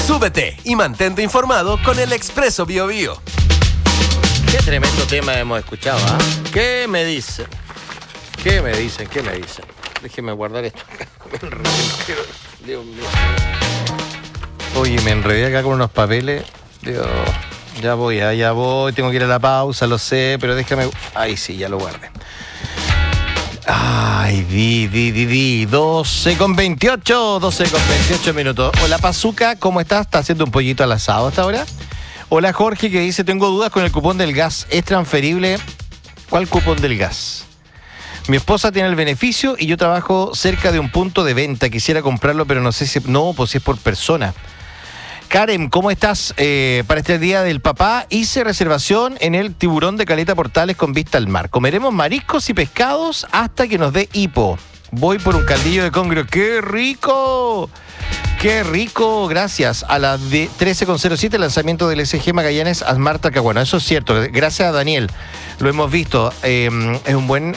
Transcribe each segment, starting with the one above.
Súbete y mantente informado con el Expreso Biobío. Qué tremendo tema hemos escuchado, ¿ah? ¿Qué me dicen? ¿Qué me dicen? Déjeme guardar esto acá. Dios mío. Oye, me enredé acá con unos papeles. Dios, ya voy, tengo que ir a la pausa, lo sé, pero déjame... Ahí sí, ya lo guardé. Ay, 12:28 minutos. Hola, Pazuca, ¿cómo estás? ¿Estás haciendo un pollito al asado hasta ahora? Hola, Jorge, que dice, tengo dudas con el cupón del gas. ¿Es transferible? ¿Cuál cupón del gas? Mi esposa tiene el beneficio y yo trabajo cerca de un punto de venta. Quisiera comprarlo, pero no sé si... No, pues si es por persona. Karen, ¿cómo estás? Para este día del papá hice reservación en el Tiburón de Caleta Portales con vista al mar. Comeremos mariscos y pescados hasta que nos dé hipo. Voy por un caldillo de congrio. ¡Qué rico! ¡Qué rico! Gracias. A las 13:07 el lanzamiento del SG Magallanes Asmar Talcahuano. Eso es cierto. Gracias a Daniel. Lo hemos visto. Es un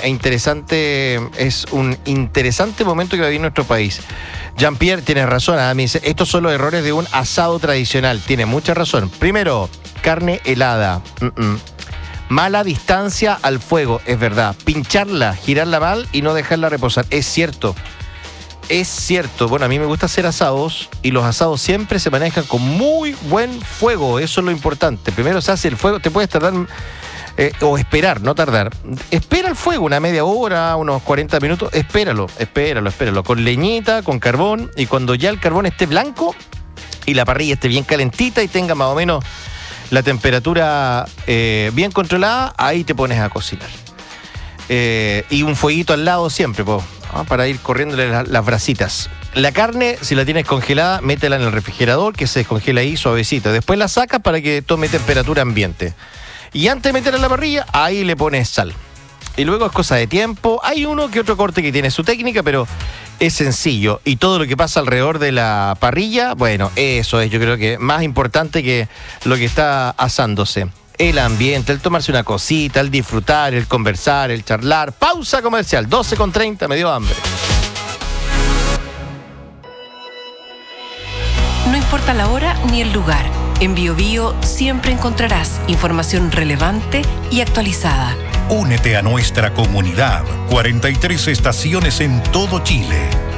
interesante momento que va a vivir nuestro país. Jean-Pierre, tienes razón. Me dice, estos son los errores de un asado tradicional. Tiene mucha razón. Primero, carne helada. Mala distancia al fuego, es verdad. Pincharla, girarla mal y no dejarla reposar. Es cierto. Bueno, a mí me gusta hacer asados y los asados siempre se manejan con muy buen fuego. Eso es lo importante. Primero se hace el fuego, te puedes tardar o esperar, no tardar. Espera el fuego una media hora, unos 40 minutos. Espéralo. Con leñita, con carbón, y cuando ya el carbón esté blanco y la parrilla esté bien calentita y tenga más o menos la temperatura bien controlada, ahí te pones a cocinar. Y un fueguito al lado siempre, para ir corriéndole las brasitas. La carne, si la tienes congelada, métela en el refrigerador, que se descongela ahí suavecita. Después la sacas para que tome temperatura ambiente. Y antes de meterla en la parrilla, ahí le pones sal. Y luego es cosa de tiempo. Hay uno que otro corte que tiene su técnica, pero es sencillo. Y todo lo que pasa alrededor de la parrilla, bueno, eso es, yo creo que más importante que lo que está asándose. El ambiente, el tomarse una cosita, el disfrutar, el conversar, el charlar. Pausa comercial, 12:30, me dio hambre. No importa la hora ni el lugar. En BioBio siempre encontrarás información relevante y actualizada. Únete a nuestra comunidad. 43 estaciones en todo Chile.